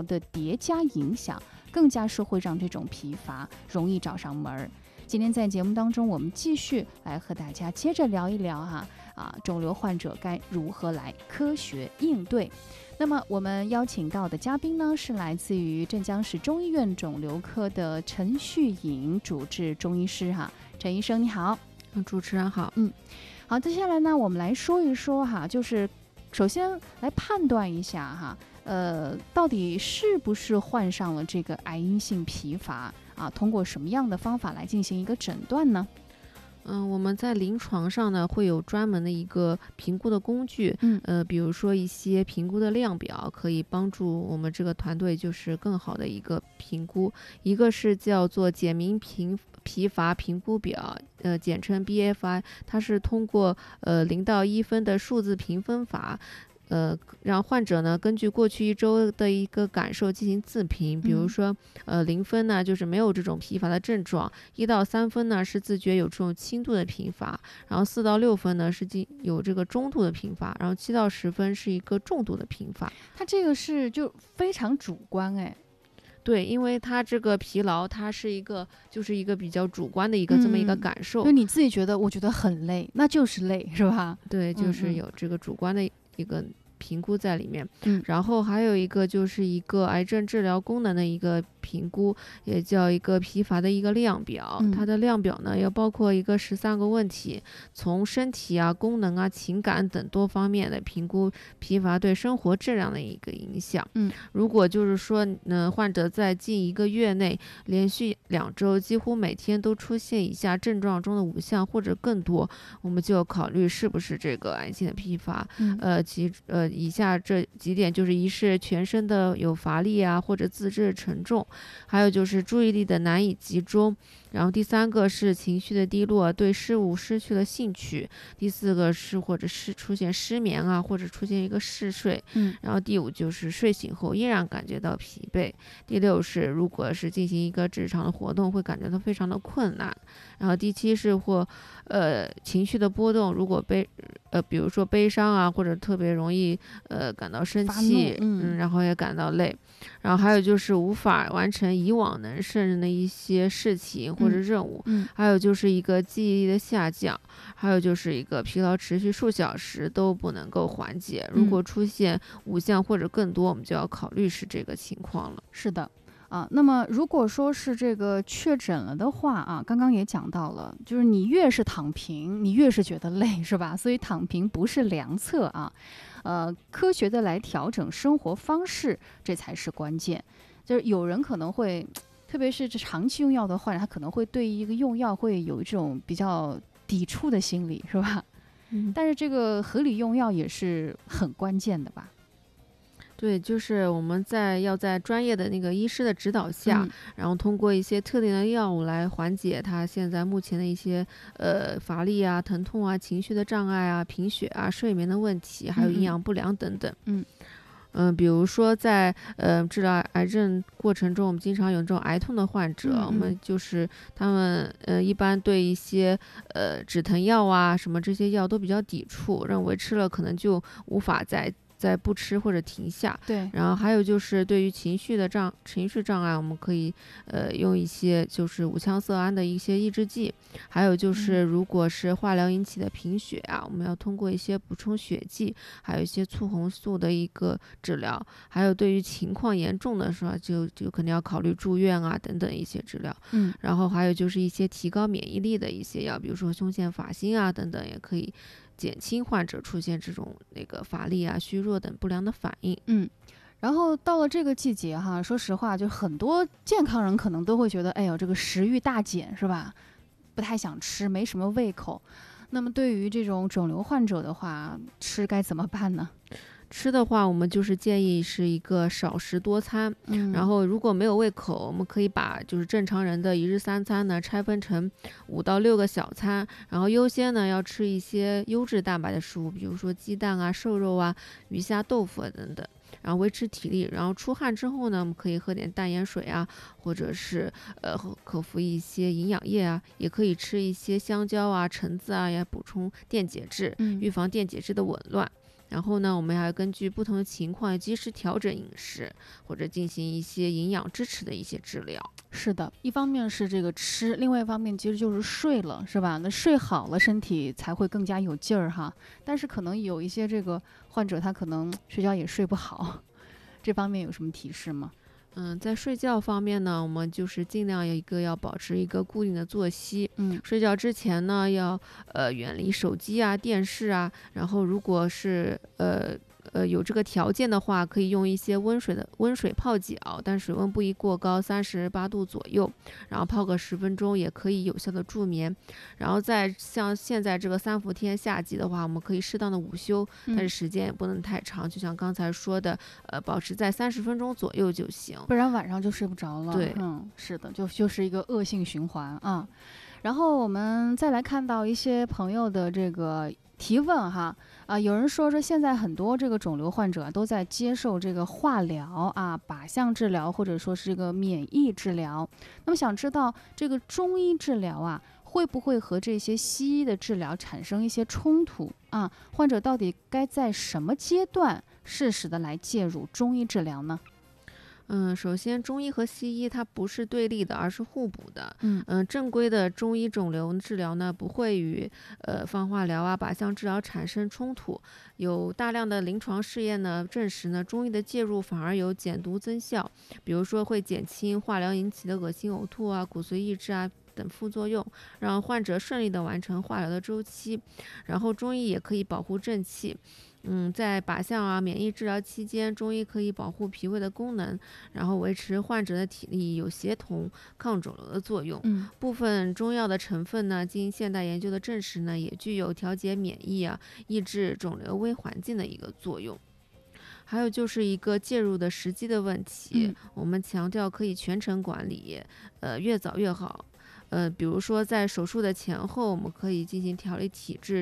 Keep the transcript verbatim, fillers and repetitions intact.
疗的叠加影响，更加是会让这种疲乏容易找上门儿。今天在节目当中，我们继续来和大家接着聊一聊哈啊，肿瘤患者该如何来科学应对。那么我们邀请到的嘉宾呢，是来自于镇江市中医院肿瘤科的陈旭颖主治中医师哈，陈医生你好。 主持人好。 嗯，好，接下来呢，我们来说一说哈，就是首先来判断一下哈，呃，到底是不是患上了这个癌因性疲乏啊？通过什么样的方法来进行一个诊断呢？ 嗯，我们在临床上呢会有专门的一个评估的工具， 嗯， 呃，比如说一些评估的量表，可以帮助我们这个团队就是更好的一个评估。一个是叫做简明评疲乏评估表，呃，简称 B F I， 它是通过呃零到一分的数字评分法。呃，让患者呢根据过去一周的一个感受进行自评，比如说，呃，零分呢就是没有这种疲乏的症状，一到三分呢是自觉有这种轻度的疲乏，然后四到六分呢是有这个中度的疲乏，然后七到十分是一个重度的疲乏。 它这个是就非常主观哎。 对，因为它这个疲劳，它是一个就是一个比较主观的一个这么一个感受， 就你自己觉得我觉得很累，那就是累是吧？ 对，就是有这个主观的一个评估在里面。 嗯， 然后还有一个就是一个癌症治疗功能的一个评估，也叫一个疲乏的一个量表。 嗯、 它的量表呢要包括一个十三个问题，从身体啊、功能啊、情感等多方面的评估疲乏对生活质量的一个影响。 嗯， 如果就是说呢，患者在近一个月内连续两周几乎每天都出现以下症状中的五项或者更多，我们就要考虑是不是这个癌性的疲乏。 嗯、 呃，其呃以下这几点就是：一是全身的有乏力啊，或者自知沉重；还有就是注意力的难以集中；然后第三个是情绪的低落，对事物失去了兴趣；第四个是或者是出现失眠啊，或者出现一个嗜睡； 嗯， 然后第五就是睡醒后依然感觉到疲惫；第六是如果是进行一个日常的活动会感觉到非常的困难；然后第七是或呃情绪的波动，如果悲呃比如说悲伤啊，或者特别容易呃感到生气， 嗯, 嗯，然后也感到累。然后还有就是无法完成以往能胜任的一些事情或者任务， 嗯嗯、 还有就是一个记忆力的下降，还有就是一个疲劳持续数小时都不能够缓解。如果出现五项或者更多，我们就要考虑是这个情况了。 是的。啊，那么如果说是这个确诊了的话啊，刚刚也讲到了，就是你越是躺平，你越是觉得累，是吧？所以躺平不是良策啊，呃，科学的来调整生活方式，这才是关键。就是有人可能会，特别是这长期用药的患者，他可能会对一个用药会有一种比较抵触的心理，是吧？ 嗯， 但是这个合理用药也是很关键的吧？ 对，就是我们在要在专业的那个医师的指导下， 嗯、 然后通过一些特定的药物来缓解他现在目前的一些呃乏力啊、疼痛啊、情绪的障碍啊、贫血啊、睡眠的问题，还有营养不良等等。 嗯。 嗯、呃，比如说在呃治疗癌症过程中，我们经常有这种癌痛的患者， 嗯嗯我们就是他们呃一般对一些呃止疼药啊什么这些药都比较抵触，认为吃了可能就无法再再不吃或者停下。 对， 然后还有就是对于情绪的障情绪障碍，我们可以呃用一些就是五羟色胺的一些抑制剂。还有就是如果是化疗引起的贫血啊，我们要通过一些补充血剂，还有一些促红素的一个治疗。还有对于情况严重的时候，就就肯定要考虑住院啊等等一些治疗。 嗯， 然后还有就是一些提高免疫力的一些药，比如说胸腺法辛啊等等，也可以减轻患者出现这种那个乏力啊、虚弱等不良的反应。 嗯，然后到了这个季节哈，说实话，就很多健康人可能都会觉得，哎呦，这个食欲大减是吧？不太想吃，没什么胃口。那么对于这种肿瘤患者的话，吃该怎么办呢？ 吃的话，我们就是建议是一个少食多餐， 嗯， 然后如果没有胃口，我们可以把就是正常人的一日三餐呢拆分成五到六个小餐，然后优先呢要吃一些优质蛋白的食物，比如说鸡蛋啊、瘦肉啊、鱼虾、豆腐啊等等。然后维持体力，然后出汗之后呢，我们可以喝点淡盐水啊，或者是呃口服一些营养液啊，也可以吃一些香蕉啊、橙子啊，也补充电解质，预防电解质的紊乱。 然后呢，我们还要根据不同的情况及时调整饮食，或者进行一些营养支持的一些治疗。 是的，一方面是这个吃，另外一方面其实就是睡了，是吧？那睡好了，身体才会更加有劲儿哈。但是可能有一些这个患者，他可能睡觉也睡不好，这方面有什么提示吗？ 嗯，在睡觉方面呢，我们就是尽量一个要保持一个固定的作息。 嗯， 睡觉之前呢，要呃远离手机啊、电视啊，然后如果是呃。呃，有这个条件的话，可以用一些温水的温水泡脚，但水温不宜过高，三十八度左右，然后泡个十分钟，也可以有效的助眠。然后在像现在这个三伏天夏季的话，我们可以适当的午休，但是时间也不能太长，就像刚才说的，呃，保持在三十分钟左右就行， 不然晚上就睡不着了。 对， 嗯，是的，就就是一个恶性循环啊。然后我们再来看到一些朋友的这个提问哈，啊，有人说说现在很多这个肿瘤患者都在接受这个化疗啊、靶向治疗，或者说是这个免疫治疗。那么想知道这个中医治疗啊，会不会和这些西医的治疗产生一些冲突啊？患者到底该在什么阶段适时的来介入中医治疗呢？ 嗯，首先中医和西医它不是对立的，而是互补的。 嗯嗯，正规的中医肿瘤治疗呢，不会与呃放化疗啊、靶向治疗产生冲突。有大量的临床试验呢证实呢，中医的介入反而有减毒增效，比如说会减轻化疗引起的恶心、呕吐啊、骨髓抑制啊等副作用，让患者顺利的完成化疗的周期。然后中医也可以保护正气。嗯，在靶向啊、免疫治疗期间，中医可以保护脾胃的功能，然后维持患者的体力，有协同抗肿瘤的作用。 嗯， 部分中药的成分呢，经现代研究的证实呢，也具有调节免疫啊、抑制肿瘤微环境的一个作用。还有就是一个介入的时机的问题， 嗯我们强调可以全程管理，呃，越早越好。呃，比如说在手术的前后，我们可以进行调理体质。